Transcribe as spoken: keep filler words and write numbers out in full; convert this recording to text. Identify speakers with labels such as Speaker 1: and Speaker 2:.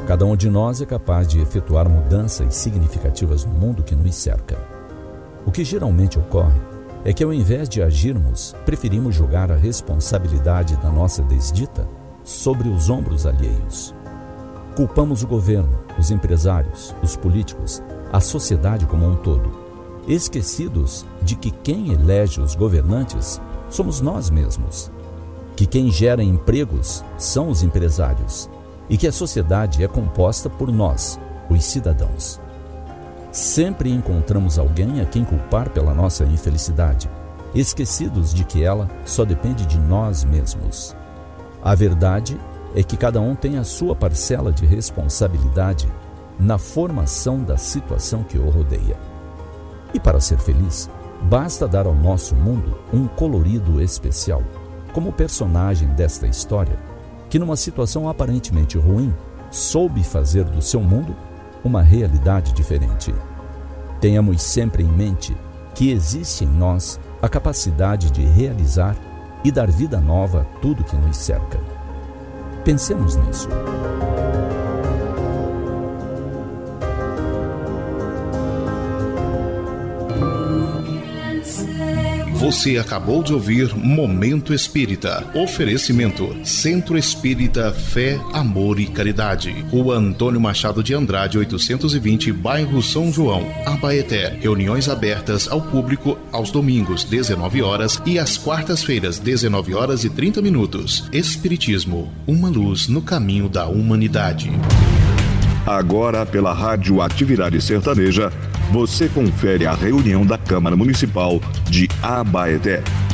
Speaker 1: Cada um de nós é capaz de efetuar mudanças significativas no mundo que nos cerca. O que geralmente ocorre é que, ao invés de agirmos, preferimos jogar a responsabilidade da nossa desdita sobre os ombros alheios. Culpamos o governo, os empresários, os políticos, a sociedade como um todo, esquecidos de que quem elege os governantes somos nós mesmos, que quem gera empregos são os empresários e que a sociedade é composta por nós, os cidadãos. Sempre encontramos alguém a quem culpar pela nossa infelicidade, esquecidos de que ela só depende de nós mesmos. A verdade é que cada um tem a sua parcela de responsabilidade na formação da situação que o rodeia. E para ser feliz, basta dar ao nosso mundo um colorido especial, como o personagem desta história, que numa situação aparentemente ruim, soube fazer do seu mundo uma realidade diferente. Tenhamos sempre em mente que existe em nós a capacidade de realizar e dar vida nova a tudo que nos cerca. Pensemos nisso.
Speaker 2: Você acabou de ouvir Momento Espírita. Oferecimento Centro Espírita Fé, Amor e Caridade. Rua Antônio Machado de Andrade, oitocentos e vinte, bairro São João, Abaeté. Reuniões abertas ao público aos domingos, dezenove horas e às quartas-feiras, dezenove horas e trinta minutos. Espiritismo, uma luz no caminho da humanidade.
Speaker 3: Agora, pela Rádio Atividade Sertaneja, você confere a reunião da Câmara Municipal de Abaeté.